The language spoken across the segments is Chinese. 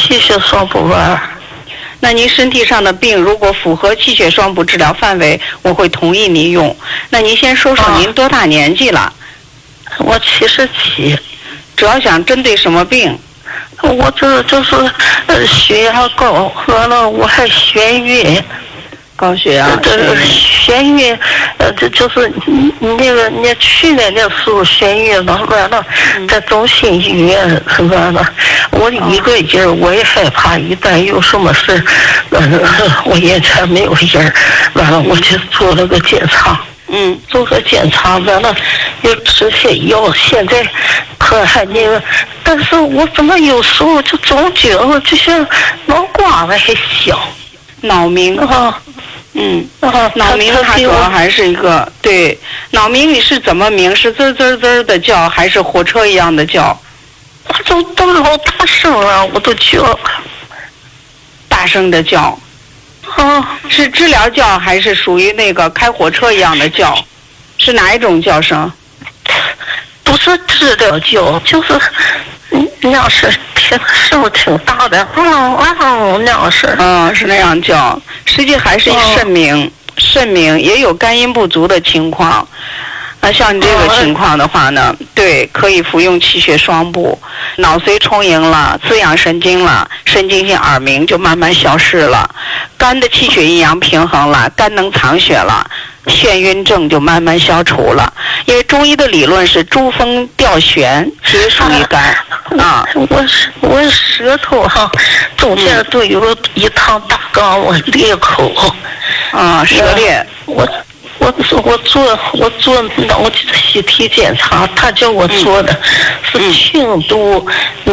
气血双补丸。 那您身体上的病如果符合气血双补治疗范围，我会同意您用。那您先说说您多大年纪了？ 我77。 主要想针对什么病？ 我就是血压高，完了我还眩晕。 高血压。 眩晕，这就是那个你去年的时候眩晕了，完了在中心医院，完了我一个人我也害怕，一旦有什么事，我眼前没有人，完了我就做了个检查。做个检查，完了又吃些药，现在可还那个，但是我怎么有时候就总觉得就像脑瓜子还响， 脑鸣脑鸣它主要还是一个对脑鸣，你是怎么鸣？是滋滋滋的叫，还是火车一样的叫？ 都老大声了，我都叫， 大声的叫。是知了叫还是属于那个开火车一样的叫？是哪一种叫声？ 不是知了叫，就是那样式，声挺大的，那样式。 是那样叫，实际还是肾鸣，肾鸣也有肝阴不足的情况。像你这个情况的话呢，对，可以服用气血双补，脑髓充盈了，滋养神经了，神经性耳鸣就慢慢消失了，肝的气血阴阳平衡了，肝能藏血了，眩晕症就慢慢消除了。因为中医的理论是诸风调旋，皆属于肝。 我舌头中间都有一趟大杠，我裂口。 舌裂。 我做脑CT体检查，他叫我做的是轻度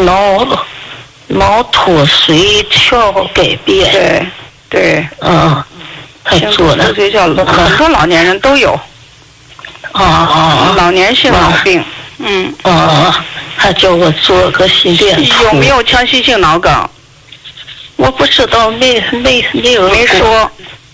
脑脱髓鞘改变。对，他做的。 这叫很多老年人都有。老年性脑病。 他叫我做个心电图。 有没有腔隙性脑梗？ 我不知道，没说。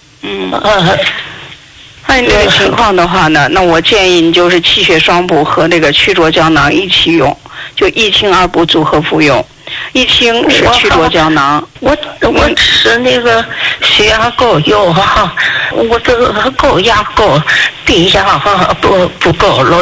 按这个情况的话呢，那我建议你就是气血双补和那个曲浊胶囊一起用，就一清二补组合服用。一清是曲浊胶囊。 我吃那个血压高药我这个高压高，低压不高，老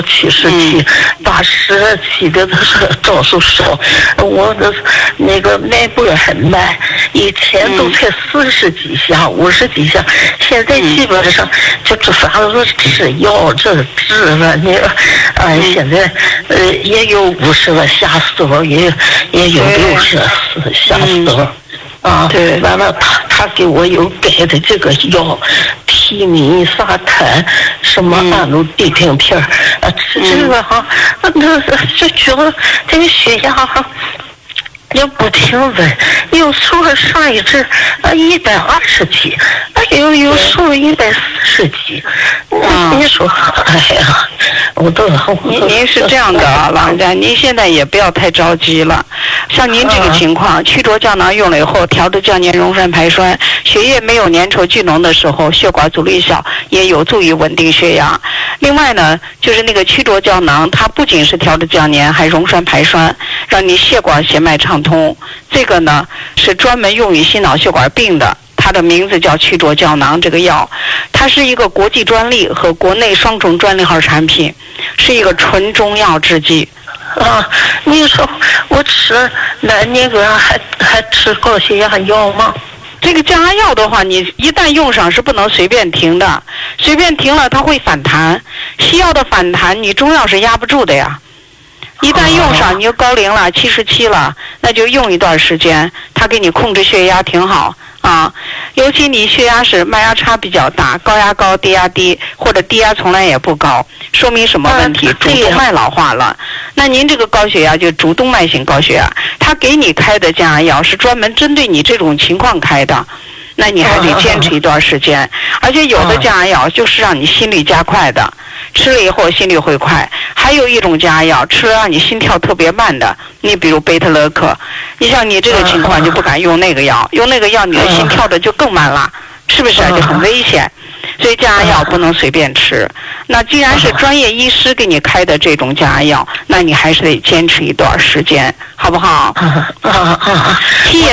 77、87的都是招数少。我的那个脉搏很慢，以前都才40几下、50几下，现在基本上就反正吃药这治了那个，现在也有50了下手，也有60下手。对，完了他给我有改的这个药，替米沙坦，什么安鲁地平片吃这个就觉得这个血压也不停稳，有时候上一阵120几，有时候140几。你说，哎呀， 您是这样的老人家，您现在也不要太着急了。像您这个情况，曲浊胶囊用了以后，调制降粘溶栓排栓，血液没有粘稠聚脓的时候，血管阻力小，也有助于稳定血压。另外呢，就是那个曲浊胶囊，它不仅是调制降粘，还溶栓排栓，让你血管血脉畅通。这个呢是专门用于心脑血管病的。它的名字叫曲浊胶囊，这个药它是一个国际专利和国内双重专利号产品，是一个纯中药制剂。 你说我吃那个还吃高血压药吗？ 这个降压药的话，你一旦用上是不能随便停的，随便停了它会反弹。西药的反弹，你中药是压不住的呀。一旦用上，你就高龄了，77了，那就用一段时间，它给你控制血压挺好。尤其你血压是脉压差比较大，高压高低压低，或者低压从来也不高，说明什么问题？主动脉老化了。那您这个高血压就主动脉性高血压，他给你开的降压药是专门针对你这种情况开的，那你还得坚持一段时间。而且有的降压药就是让你心率加快的，吃了以后心率会快。还有一种降压药吃了让你心跳特别慢的，你比如贝特勒克，你像你这个情况就不敢用那个药，用那个药你的心跳的就更慢了，是不是就很危险？所以降压药不能随便吃。那既然是专业医师给你开的这种降压药，那你还是得坚持一段时间，好不好？气液